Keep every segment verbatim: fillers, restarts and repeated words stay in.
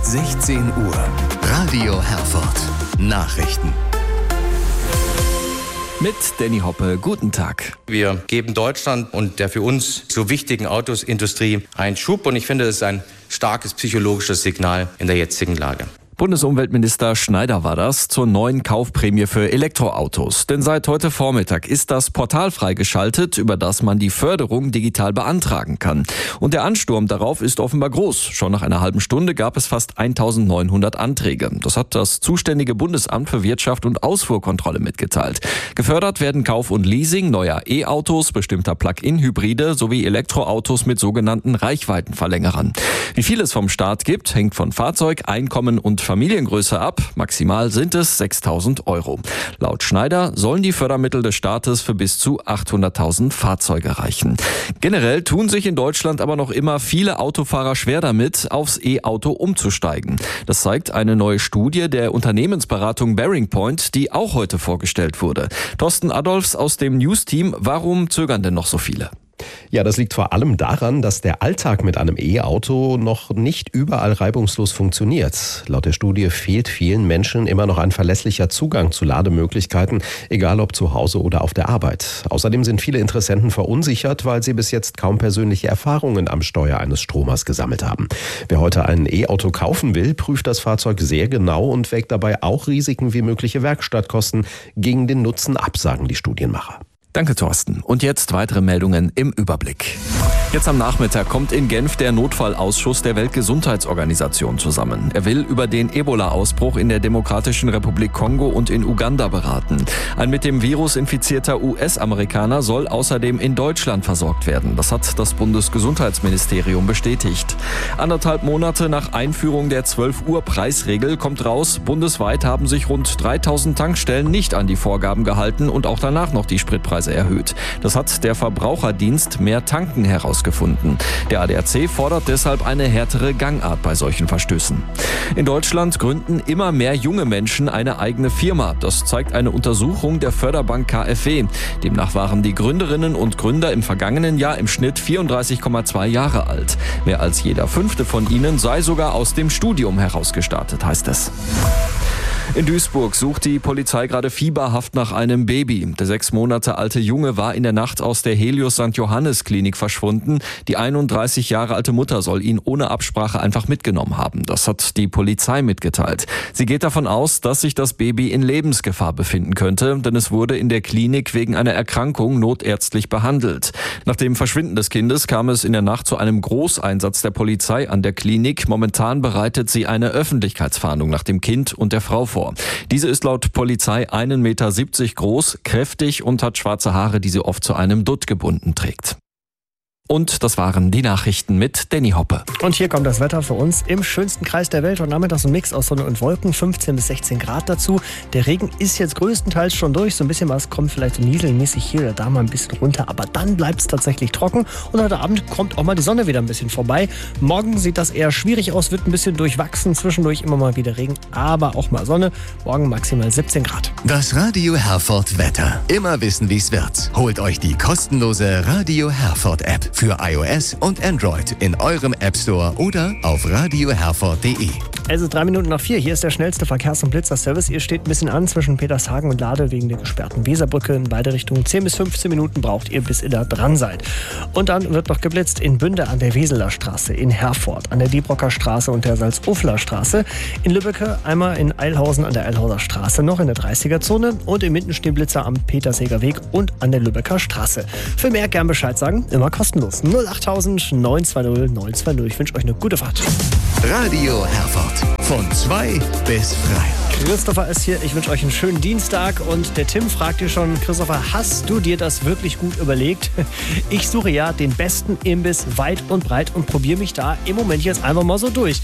sechzehn Uhr. Radio Herford. Nachrichten. Mit Danny Hoppe, guten Tag. Wir geben Deutschland und der für uns so wichtigen Autosindustrie einen Schub und ich finde, das ist ein starkes psychologisches Signal in der jetzigen Lage. Bundesumweltminister Schneider war das zur neuen Kaufprämie für Elektroautos. Denn seit heute Vormittag ist das Portal freigeschaltet, über das man die Förderung digital beantragen kann. Und der Ansturm darauf ist offenbar groß. Schon nach einer halben Stunde gab es fast eintausendneunhundert Anträge. Das hat das zuständige Bundesamt für Wirtschaft und Ausfuhrkontrolle mitgeteilt. Gefördert werden Kauf und Leasing neuer E-Autos, bestimmter Plug-in-Hybride sowie Elektroautos mit sogenannten Reichweitenverlängerern. Wie viel es vom Staat gibt, hängt von Fahrzeug, Einkommen und Familiengröße ab. Maximal sind es sechstausend Euro. Laut Schneider sollen die Fördermittel des Staates für bis zu achthunderttausend Fahrzeuge reichen. Generell tun sich in Deutschland aber noch immer viele Autofahrer schwer damit, aufs E-Auto umzusteigen. Das zeigt eine neue Studie der Unternehmensberatung Bearing Point, die auch heute vorgestellt wurde. Thorsten Adolfs aus dem News-Team. Warum zögern denn noch so viele? Ja, das liegt vor allem daran, dass der Alltag mit einem E-Auto noch nicht überall reibungslos funktioniert. Laut der Studie fehlt vielen Menschen immer noch ein verlässlicher Zugang zu Lademöglichkeiten, egal ob zu Hause oder auf der Arbeit. Außerdem sind viele Interessenten verunsichert, weil sie bis jetzt kaum persönliche Erfahrungen am Steuer eines Stromers gesammelt haben. Wer heute ein E-Auto kaufen will, prüft das Fahrzeug sehr genau und wägt dabei auch Risiken wie mögliche Werkstattkosten gegen den Nutzen ab, sagen die Studienmacher. Danke, Thorsten. Und jetzt weitere Meldungen im Überblick. Jetzt am Nachmittag kommt in Genf der Notfallausschuss der Weltgesundheitsorganisation zusammen. Er will über den Ebola-Ausbruch in der Demokratischen Republik Kongo und in Uganda beraten. Ein mit dem Virus infizierter U S-Amerikaner soll außerdem in Deutschland versorgt werden. Das hat das Bundesgesundheitsministerium bestätigt. Anderthalb Monate nach Einführung der zwölf Uhr Preisregel kommt raus, bundesweit haben sich rund dreitausend Tankstellen nicht an die Vorgaben gehalten und auch danach noch die Spritpreise erhöht. Das hat der Verbraucherdienst Mehr Tanken herausgefunden. Der A D A C fordert deshalb eine härtere Gangart bei solchen Verstößen. In Deutschland gründen immer mehr junge Menschen eine eigene Firma. Das zeigt eine Untersuchung der Förderbank K f W. Demnach waren die Gründerinnen und Gründer im vergangenen Jahr im Schnitt vierunddreißig Komma zwei Jahre alt. Mehr als jeder fünfte von ihnen sei sogar aus dem Studium herausgestartet, heißt es. In Duisburg sucht die Polizei gerade fieberhaft nach einem Baby. Der sechs Monate alte Junge war in der Nacht aus der Helios Sankt Johannes Klinik verschwunden. Die einunddreißig Jahre alte Mutter soll ihn ohne Absprache einfach mitgenommen haben. Das hat die Polizei mitgeteilt. Sie geht davon aus, dass sich das Baby in Lebensgefahr befinden könnte, denn es wurde in der Klinik wegen einer Erkrankung notärztlich behandelt. Nach dem Verschwinden des Kindes kam es in der Nacht zu einem Großeinsatz der Polizei an der Klinik. Momentan bereitet sie eine Öffentlichkeitsfahndung nach dem Kind und der Frau vor. Diese ist laut Polizei einen Meter siebzig groß, kräftig und hat schwarze Haare, die sie oft zu einem Dutt gebunden trägt. Und das waren die Nachrichten mit Danny Hoppe. Und hier kommt das Wetter für uns im schönsten Kreis der Welt. Heute Nachmittag so ein Mix aus Sonne und Wolken, fünfzehn bis sechzehn Grad dazu. Der Regen ist jetzt größtenteils schon durch. So ein bisschen was kommt vielleicht so nieselmäßig hier oder da mal ein bisschen runter. Aber dann bleibt es tatsächlich trocken. Und heute Abend kommt auch mal die Sonne wieder ein bisschen vorbei. Morgen sieht das eher schwierig aus, wird ein bisschen durchwachsen. Zwischendurch immer mal wieder Regen, aber auch mal Sonne. Morgen maximal siebzehn Grad. Das Radio Herford Wetter. Immer wissen, wie es wird. Holt euch die kostenlose Radio Herford App für iOS und Android in eurem App Store oder auf radio herford punkt de. Es ist drei Minuten nach vier. Hier ist der schnellste Verkehrs- und Blitzerservice. Ihr steht ein bisschen an zwischen Petershagen und Lade wegen der gesperrten Weserbrücke. In beide Richtungen zehn bis fünfzehn Minuten braucht ihr, bis ihr da dran seid. Und dann wird noch geblitzt in Bünde an der Weseler Straße, in Herford, an der Diebrocker Straße und der Salzufler Straße. In Lübbecke einmal in Eilhausen an der Eilhauser Straße, noch in der dreißiger-Zone. Und in Minden stehen Blitzer am Peterseger Weg und an der Lübecker Straße. Für mehr gern Bescheid sagen, immer kostenlos. null achttausend neun zwei null neun zwei null. Ich wünsche euch eine gute Fahrt. Radio Herford. Von zwei bis frei. Christopher ist hier. Ich wünsche euch einen schönen Dienstag. Und der Tim fragt dir schon, Christopher, hast du dir das wirklich gut überlegt? Ich suche ja den besten Imbiss weit und breit und probiere mich da im Moment jetzt einfach mal so durch.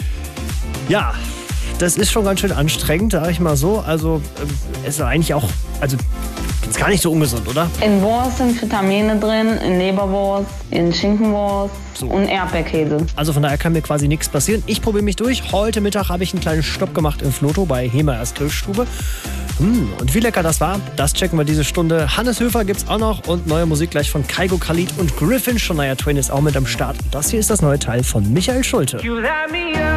Ja, das ist schon ganz schön anstrengend, sage ich mal so. Also es ist eigentlich auch, also ist gar nicht so ungesund, oder? In Wurst sind Vitamine drin, in Leberwurst, in Schinkenwurst so. Und Erdbeerkäse. Also von daher kann mir quasi nichts passieren. Ich probiere mich durch. Heute Mittag habe ich einen kleinen Stopp gemacht in Floto bei Hemeyers Grillstube. Hm, und wie lecker das war, das checken wir diese Stunde. Hannes Höfer gibt's auch noch und neue Musik gleich von Kygo Khalid und Griffin. Shania Twain ist auch mit am Start. Das hier ist das neue Teil von Michael Schulte.